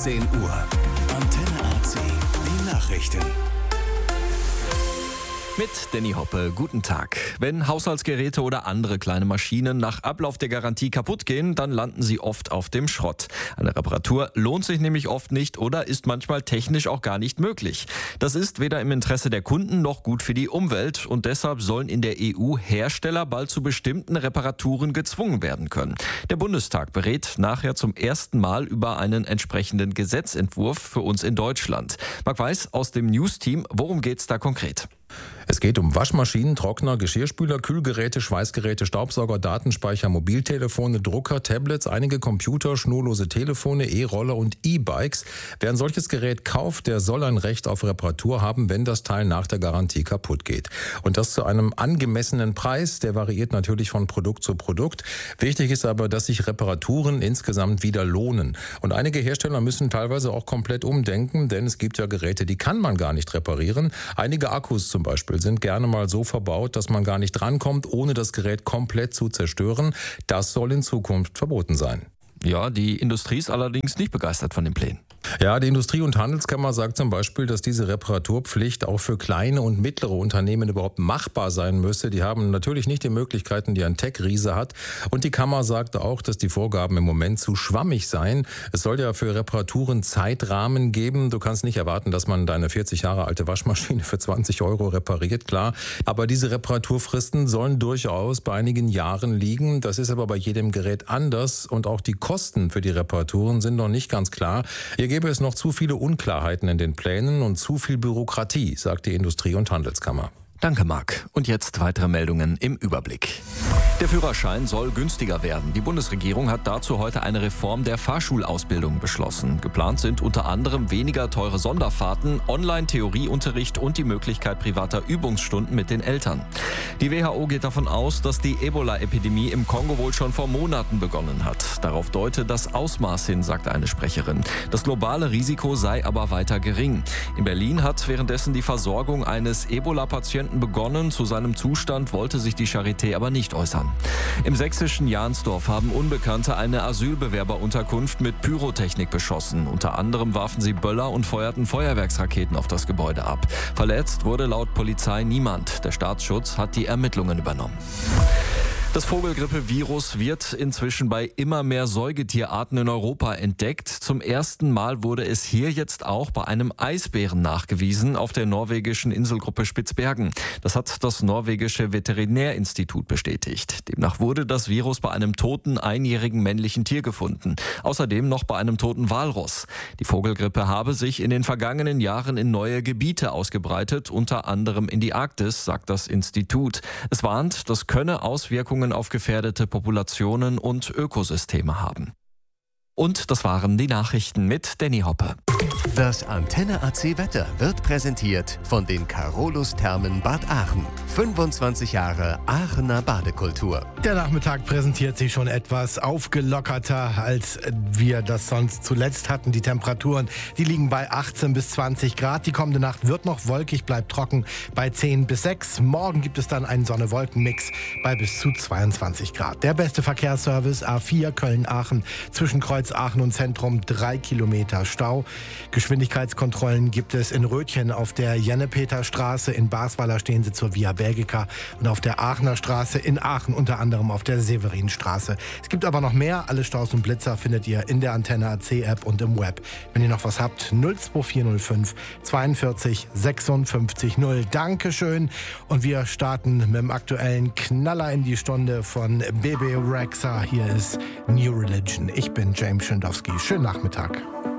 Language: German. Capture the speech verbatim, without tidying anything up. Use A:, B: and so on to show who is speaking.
A: zehn Uhr. Antenne A C, die Nachrichten.
B: Mit Danny Hoppe, guten Tag. Wenn Haushaltsgeräte oder andere kleine Maschinen nach Ablauf der Garantie kaputt gehen, dann landen sie oft auf dem Schrott. Eine Reparatur lohnt sich nämlich oft nicht oder ist manchmal technisch auch gar nicht möglich. Das ist weder im Interesse der Kunden noch gut für die Umwelt und deshalb sollen in der E U Hersteller bald zu bestimmten Reparaturen gezwungen werden können. Der Bundestag berät nachher zum ersten Mal über einen entsprechenden Gesetzentwurf für uns in Deutschland. Marc Weiß aus dem News-Team, worum geht's da konkret?
C: Es geht um Waschmaschinen, Trockner, Geschirrspüler, Kühlgeräte, Schweißgeräte, Staubsauger, Datenspeicher, Mobiltelefone, Drucker, Tablets, einige Computer, schnurlose Telefone, E-Roller und E-Bikes. Wer ein solches Gerät kauft, der soll ein Recht auf Reparatur haben, wenn das Teil nach der Garantie kaputt geht. Und das zu einem angemessenen Preis, der variiert natürlich von Produkt zu Produkt. Wichtig ist aber, dass sich Reparaturen insgesamt wieder lohnen. Und einige Hersteller müssen teilweise auch komplett umdenken, denn es gibt ja Geräte, die kann man gar nicht reparieren. Einige Akkus zum Beispiel sind gerne mal so verbaut, dass man gar nicht drankommt, ohne das Gerät komplett zu zerstören. Das soll in Zukunft verboten sein.
B: Ja, die Industrie ist allerdings nicht begeistert von den Plänen.
C: Ja, die Industrie- und Handelskammer sagt zum Beispiel, dass diese Reparaturpflicht auch für kleine und mittlere Unternehmen überhaupt machbar sein müsse. Die haben natürlich nicht die Möglichkeiten, die ein Tech-Riese hat. Und die Kammer sagt auch, dass die Vorgaben im Moment zu schwammig seien. Es soll ja für Reparaturen Zeitrahmen geben. Du kannst nicht erwarten, dass man deine vierzig Jahre alte Waschmaschine für zwanzig Euro repariert, klar. Aber diese Reparaturfristen sollen durchaus bei einigen Jahren liegen. Das ist aber bei jedem Gerät anders. Und auch die Kosten für die Reparaturen sind noch nicht ganz klar. Hier gäbe es noch zu viele Unklarheiten in den Plänen und zu viel Bürokratie, sagt die Industrie- und Handelskammer.
B: Danke, Marc. Und jetzt weitere Meldungen im Überblick. Der Führerschein soll günstiger werden. Die Bundesregierung hat dazu heute eine Reform der Fahrschulausbildung beschlossen. Geplant sind unter anderem weniger teure Sonderfahrten, Online-Theorieunterricht und die Möglichkeit privater Übungsstunden mit den Eltern. Die W H O geht davon aus, dass die Ebola-Epidemie im Kongo wohl schon vor Monaten begonnen hat. Darauf deute das Ausmaß hin, sagt eine Sprecherin. Das globale Risiko sei aber weiter gering. In Berlin hat währenddessen die Versorgung eines Ebola-Patienten begonnen. Zu seinem Zustand wollte sich die Charité aber nicht äußern. Im sächsischen Jahnsdorf haben Unbekannte eine Asylbewerberunterkunft mit Pyrotechnik beschossen. Unter anderem warfen sie Böller und feuerten Feuerwerksraketen auf das Gebäude ab. Verletzt wurde laut Polizei niemand. Der Staatsschutz hat die Ermittlungen übernommen. Das Vogelgrippevirus wird inzwischen bei immer mehr Säugetierarten in Europa entdeckt. Zum ersten Mal wurde es hier jetzt auch bei einem Eisbären nachgewiesen auf der norwegischen Inselgruppe Spitzbergen. Das hat das norwegische Veterinärinstitut bestätigt. Demnach wurde das Virus bei einem toten einjährigen männlichen Tier gefunden. Außerdem noch bei einem toten Walross. Die Vogelgrippe habe sich in den vergangenen Jahren in neue Gebiete ausgebreitet, unter anderem in die Arktis, sagt das Institut. Es warnt, das könne Auswirkungen auf gefährdete Populationen und Ökosysteme haben. Und das waren die Nachrichten mit Danny Hoppe.
D: Das Antenne A C Wetter wird präsentiert von den Carolus Thermen Bad Aachen. fünfundzwanzig Jahre Aachener Badekultur.
E: Der Nachmittag präsentiert sich schon etwas aufgelockerter, als wir das sonst zuletzt hatten. Die Temperaturen, die liegen bei achtzehn bis zwanzig Grad. Die kommende Nacht wird noch wolkig, bleibt trocken bei zehn bis sechs. Morgen gibt es dann einen Sonne-Wolken-Mix bei bis zu zweiundzwanzig Grad. Der beste Verkehrsservice A vier Köln-Aachen zwischen Kreuz Aachen und Zentrum, drei Kilometer Stau. Geschwindigkeitskontrollen gibt es in Rötchen auf der Jennepeter-Straße, in Basweiler stehen sie zur Via Belgica und auf der Aachener Straße in Aachen unter anderem auf der Severinstraße. Es gibt aber noch mehr, alle Staus und Blitzer findet ihr in der Antenne A C App und im Web. Wenn ihr noch was habt, null zwei vier null fünf zweiundvierzig sechsundfünfzig null. Dankeschön und wir starten mit dem aktuellen Knaller in die Stunde von Bebe Rexha. Hier ist New Religion. Ich bin James Schindowski. Schönen Nachmittag.